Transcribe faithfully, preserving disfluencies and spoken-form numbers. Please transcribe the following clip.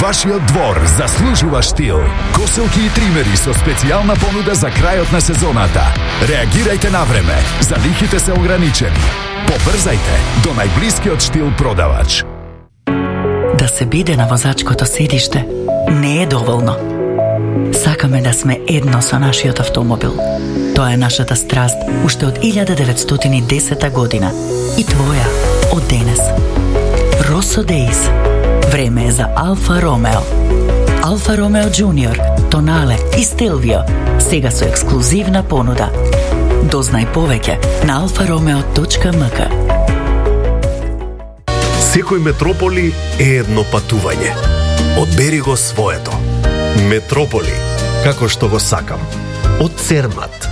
Вашиот двор заслужува штил. Коселки и тримери со специјална понуда за крајот на сезоната. Реагирајте на време. Залихите се ограничени. Побрзајте до најблискиот штил продавач. Да се биде на возачкото седиште не е доволно. Сакаме да сме едно со нашиот автомобил. Тоа е нашата страст уште од илјада деветстотини и десета година и твоја од денес. Росо Дейс. Време е за Алфа Ромео. Алфа Ромео Junior, Тонале и Стелвио сега со ексклузивна понуда. Дознај повеќе на алфа ромео точка ем ка. Секој метрополи е едно патување. Одбери го своето. Метрополи, како што го сакам. Од Цермат.